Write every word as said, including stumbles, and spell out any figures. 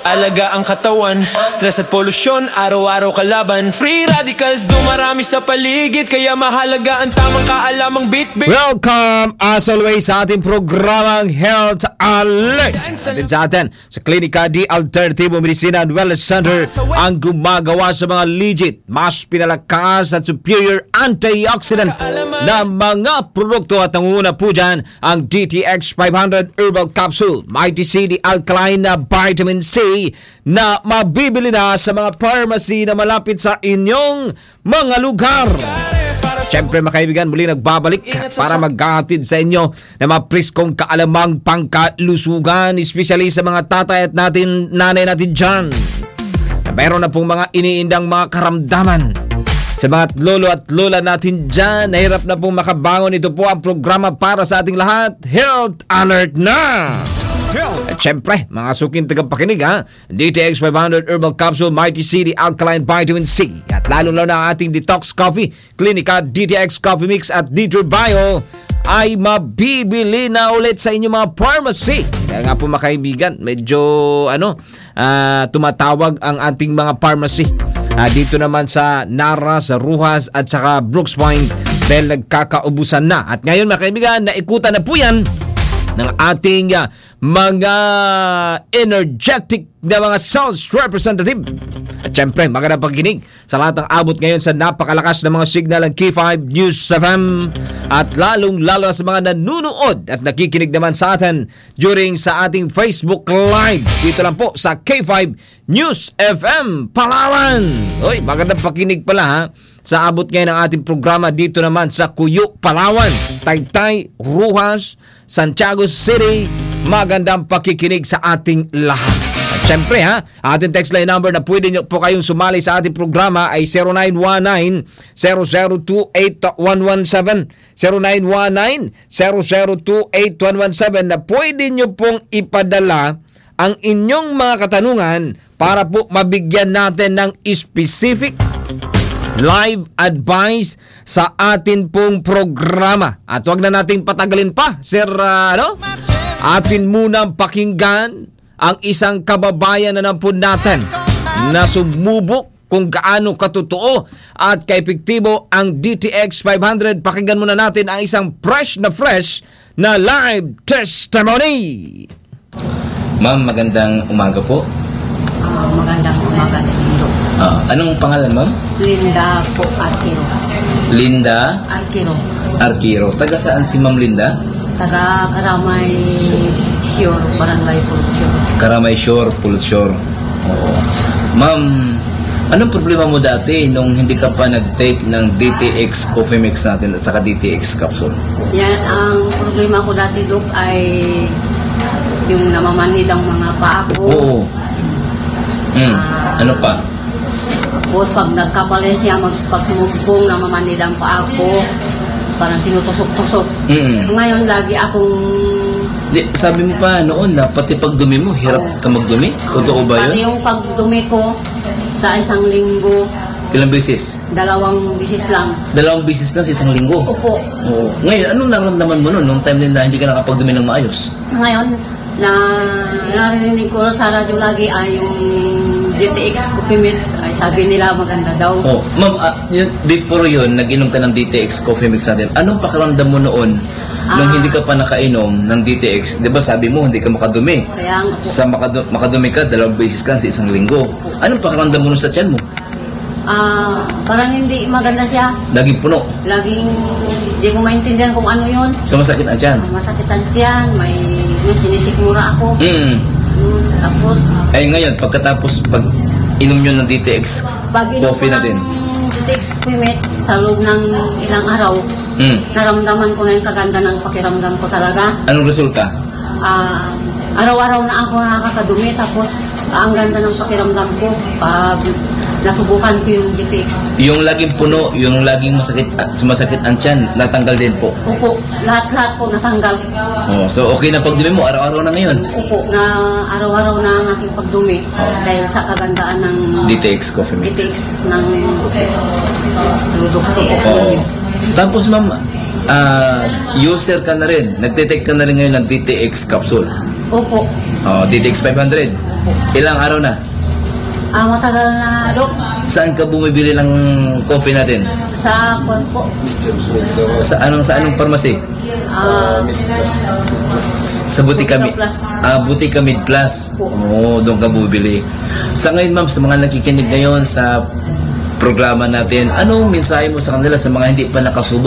alaga ang katawan. Stress at polusyon, araw-araw kalaban. Free radicals, dumarami sa paligid, kaya mahalaga ang tamang kaalamang bit-bit. Welcome as always sa ating programang Health Alert. Atin sa atin sa Klinika di Alternativo Medicina and Wellness Center ang gumagawa sa mga legit, mas pinalakas at superior antioxidant na mga produkto, at nanguna po dyan ang D T X five hundred Herbal Capsule, Mighty C D Alkaline na Vitamin C na mabibili na sa mga pharmacy na malapit sa inyong mga lugar. Siyempre mga kaibigan, muli nagbabalik para maghahatid sa inyo na mga priskong kaalamang pangkalusugan, especially sa mga tatay at natin, nanay natin dyan. Meron na pong mga iniindang mga karamdaman. Sa mga lolo at lola natin dyan, nahirap na pong makabangon. Ito po ang programa para sa ating lahat. Health Alert na! At syempre, mga suking tagapakinig ha, D T X five hundred Herbal Capsule, Mighty C D Alkaline Vitamin C, at lalo-lalo na ang ating Detox Coffee, Klinika D T X Coffee Mix at Detour Bio ay mabibili na ulit sa inyong mga pharmacy. Kaya nga po mga kaibigan, medyo ano, uh, tumatawag ang ating mga pharmacy. Uh, dito naman sa Nara, sa Ruhas at saka Brooks Point dahil nagkakaubusan na. At ngayon mga kaibigan, naikutan na po yan ng ating uh, mga energetic na mga sales representative. At syempre, magandang pagkinig sa lahat ng abot ngayon sa napakalakas na mga signal ng K five News F M at lalong-lalo sa mga nanunood at nakikinig naman sa atin during sa ating Facebook Live. Dito lang po sa K five News F M Palawan. Oy, magandang pakinig pala ha sa abot ngayon ng ating programa dito naman sa Cuyo, Palawan, Taytay, Ruhas, Santiago City. Magandang pakikinig sa ating lahat. At syempre ha, ating text line number na pwede nyo po kayong sumali sa ating programa ay zero nine one nine, zero zero two eight one one seven, zero nine one nine, zero zero two eight one one seven, na pwede nyo pong ipadala ang inyong mga katanungan para po mabigyan natin ng specific live advice sa atin pong programa. At wag na nating patagalin pa, Sir, uh, ano? Atin munang pakinggan ang isang kababayan na nampun natin na sumubok kung gaano katotoo at kaepektibo ang D T X five hundred. Pakinggan muna natin ang isang fresh na fresh na live testimony. Ma'am, magandang umaga po. Uh, magandang umaga dito. Uh, anong pangalan, ma'am? Linda po Arquero. Linda Arquero. Arquero. Taga saan si Ma'am Linda? Taga Karamay Shore, Barangay Pulot Shore. Karamay Shore, Pulot Shore. Oo. Ma'am, anong problema mo dati nung hindi ka pa nag-take ng D T X Coffee Mix natin at saka D T X Capsule? Yan, ang problema ko dati, Dok, ay yung namamanid ang mga paa ko. Oo. Mm. Uh, ano pa? Tapos pag nagkapalit siya, mag, pag sumubong, namamanid ang paa ko. Parang tinutusok-tusok. Mm. Ngayon, lagi akong... Di, sabi mo pa noon na pati pagdumi mo, hirap oh. ka magdumi? Totoo ba yun? Pati yung pagdumi ko sa isang linggo. Ilang beses? Dalawang beses lang. Dalawang beses lang sa isang linggo? Opo. Oo. Ngayon, anong naramdaman mo noon nung time na hindi ka nakapagdumi ng maayos? Ngayon, na narinig ko sa radyo lagi ay yung D T X Coffee Mix, ay sabi nila maganda daw. Oh, ma'am, uh, before yun, nag-inom ka ng D T X Coffee Mix natin. Anong pakiramdam mo noon nung ah, hindi ka pa nakainom ng D T X? Di ba sabi mo, hindi ka makadumi? Kaya nga po. Sa makadu- makadumi ka, dalawang beses lang sa isang linggo. Anong pakiramdam mo nun sa tiyan mo? Ah, parang hindi maganda siya. Laging puno? Laging, hindi ko maintindihan kung ano yun. So masakit ang tiyan? Masakit ang tiyan, may, may sinisikmura ako. Mm. Mm, tapos, Ay ngayon, pagkatapos pag inom nyo ng D T X pag inom coffee ko na din. ng D T X Coffee Mix, sa loob ng ilang araw, Mm. naramdaman ko na yung kaganda ng pakiramdam ko talaga. Anong resulta? Ah, araw-araw na ako nakakadumi, tapos ah, ang ganda ng pakiramdam ko pag nasubukan ko yung D T X. Yung laging puno, yung laging masakit, sumasakit ang tiyan, natanggal din po. Opo, lahat-lahat po natanggal. Oh, so okay na pagdumi mo, araw-araw na ngayon. Opo, na araw-araw na ang aking pagdumi dahil sa kagandaan ng D T X Coffee Mix. D T X ng produkto ko. Oo. Tapos ma'am, uh, user ka na rin, nagtitake ka na rin ngayon ng D T X capsule. Opo. Oh, D T X five hundred. Ilang araw na? Ah, matagal na, Dok. Saan ka bumibili ng coffee natin? Sa kwan po. Sa anong sa anong pharmacy? Ah, Sa Butika Mid. Butika Plus. Ah, Butika Mid Plus. Po. Oo, doon ka bumibili. Sa ngayon, ma'am, sa mga nakikinig ngayon sa programa natin, anong mensahe mo sa kanila sa mga hindi pa nakasubo